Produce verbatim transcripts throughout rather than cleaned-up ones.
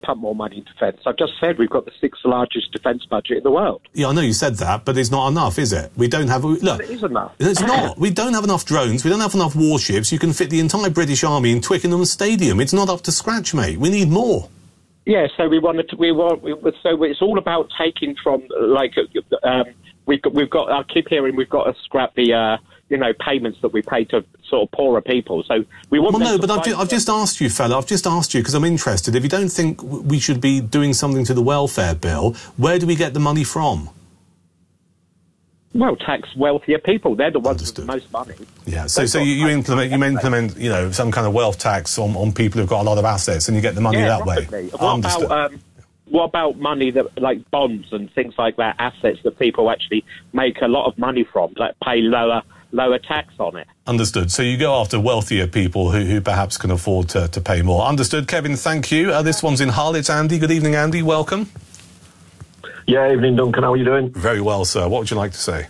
pump more money into defence. I just said we've got the sixth largest defence budget in the world. Yeah, I know you said that, but it's not enough, is it? We don't have... Look, well, it is enough. It's not. We don't have enough drones. We don't have enough warships. You can fit the entire British Army in Twickenham Stadium. It's not up to scratch, mate. We need more. Yeah, so we wanted to... We want. We, so it's all about taking from, like... Um, we've got... We've got. I keep hearing we've got to scrap the... Uh, you know, payments that we pay to sort of poorer people. So we want... Well, no, but I've, ju I've just asked you, fella, I've just asked you, because I'm interested. If you don't think we should be doing something to the welfare bill, where do we get the money from? Well, tax wealthier people. They're the ones Understood. with the most money. Yeah, so, so you, you implement, you implement, you know, some kind of wealth tax on, on people who've got a lot of assets, and you get the money yeah, that rapidly. way. What about, um, what about money that, like bonds and things like that, assets that people actually make a lot of money from, like pay lower... lower tax on it. Understood. So you go after wealthier people who, who perhaps can afford to, to pay more. Understood. Kevin, thank you. Uh, this one's in Hull. It's Andy. Good evening, Andy. Welcome. Yeah, evening, Duncan. How are you doing? Very well, sir. What would you like to say?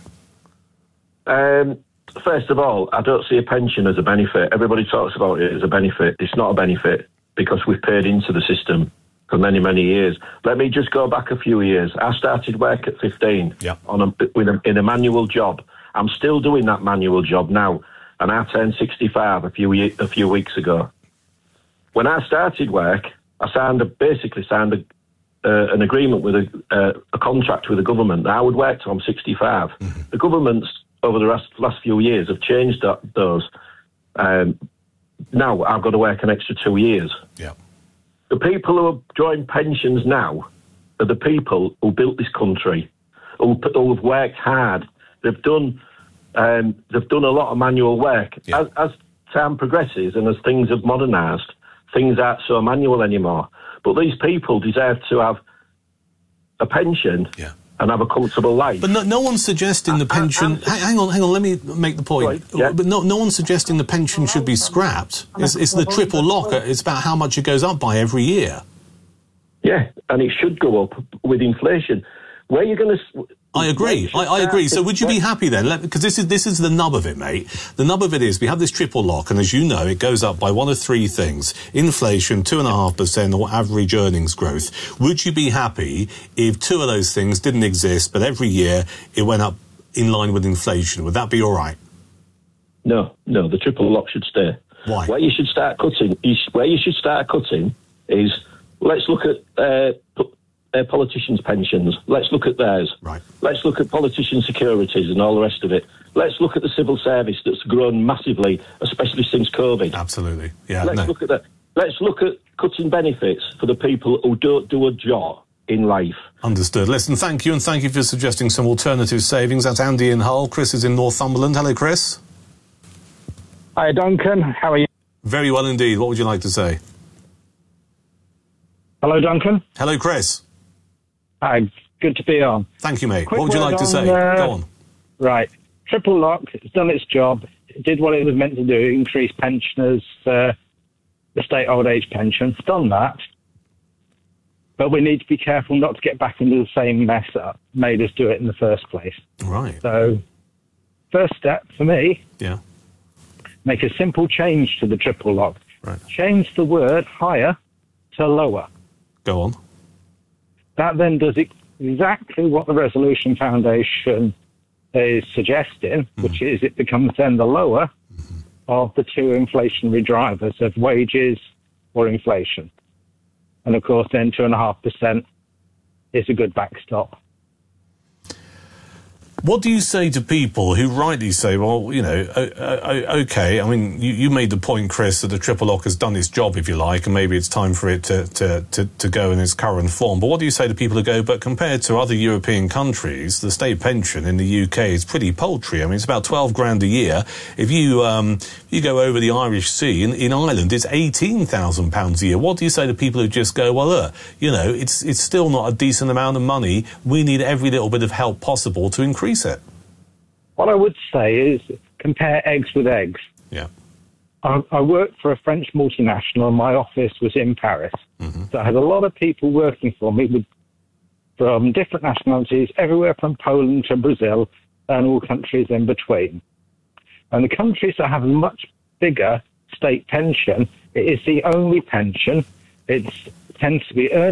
Um, first of all, I don't see a pension as a benefit. Everybody talks about it as a benefit. It's not a benefit because we've paid into the system for many, many years. Let me just go back a few years. I started work at fifteen yeah. on a, with a, in a manual job. I'm still doing that manual job now, and I turned sixty-five a few a few weeks ago. When I started work, I signed a, basically signed a, uh, an agreement with a, uh, a contract with the government that I would work till I'm sixty-five. Mm-hmm. The governments over the last, last few years have changed that, those. Um, now I've got to work an extra two years. Yeah. The people who are drawing pensions now are the people who built this country, who, who have worked hard. They've done, um, they've done a lot of manual work. Yeah. As, as time progresses and as things have modernised, things aren't so manual anymore. But these people deserve to have a pension yeah. and have a comfortable life. But no, no one's suggesting the pension... Uh, uh, hang on, hang on, let me make the point. Right, yeah. But no, no one's suggesting the pension should be scrapped. It's, it's the triple lock. It's about how much it goes up by every year. Yeah, and it should go up with inflation. Where are you going to... I agree. I, I agree. So would you be happy then? Because this is this is the nub of it, mate. The nub of it is we have this triple lock, and as you know, it goes up by one of three things: inflation, two and a half percent, or average earnings growth. Would you be happy if two of those things didn't exist, but every year it went up in line with inflation? Would that be all right? No, no. The triple lock should stay. Why? Where you should start cutting is where you should start cutting is let's look at. Uh, Uh, politicians' pensions. Let's look at theirs. Right. Let's look at politicians' securities and all the rest of it. Let's look at the civil service that's grown massively, especially since COVID. Absolutely. Yeah. Let's no. look at that. Let's look at cutting benefits for the people who don't do a job in life. Understood. Listen, thank you, and thank you for suggesting some alternative savings. That's Andy in Hull. Chris is in Northumberland. Hello, Chris. Hi, Duncan. How are you? Very well indeed. What would you like to say? Hello, Duncan. Hello, Chris. Hi, good to be on. Thank you, mate. Quick what would you like to on, say? Uh, Go on. Right. Triple lock, it's done its job. It did what it was meant to do, increase pensioners, uh, the state old age pension. It's done that. But we need to be careful not to get back into the same mess that made us do it in the first place. Right. So, first step for me, yeah. make a simple change to the triple lock. Right. Change the word higher to lower. Go on. That then does exactly what the Resolution Foundation is suggesting, mm. which is it becomes then the lower mm-hmm. of the two inflationary drivers of wages or inflation. And of course, then two and a half percent is a good backstop. What do you say to people who rightly say, well, you know, OK, I mean, you, you made the point, Chris, that the triple lock has done its job, if you like, and maybe it's time for it to, to, to, to go in its current form. But what do you say to people who go, but compared to other European countries, the state pension in the U K is pretty paltry. I mean, it's about twelve grand a year. If you um, you go over the Irish Sea, in, in Ireland, it's eighteen thousand pounds a year. What do you say to people who just go, well, look, you know, it's, it's still not a decent amount of money. We need every little bit of help possible to increase it. What I would say is compare eggs with eggs. Yeah. I, I worked for a French multinational and my office was in Paris. Mm-hmm. So I had a lot of people working for me with, from different nationalities, everywhere from Poland to Brazil and all countries in between. And the countries that have a much bigger state pension, it is the only pension. It's tends to be